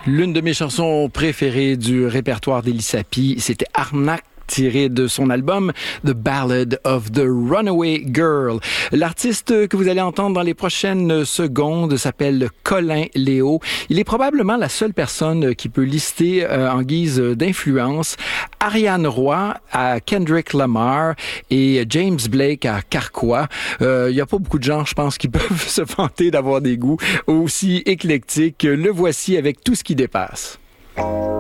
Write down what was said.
L'une de mes chansons préférées du répertoire d'Elie Sapi, c'était Arnaque, tiré de son album The Ballad of the Runaway Girl. L'artiste que vous allez entendre dans les prochaines secondes s'appelle Colin Léo. Il est probablement la seule personne qui peut lister en guise d'influence Ariane Roy à Kendrick Lamar et James Blake à Carquois. Il n'y a pas beaucoup de gens, je pense, qui peuvent se vanter d'avoir des goûts aussi éclectiques. Le voici avec Tout ce qui dépasse.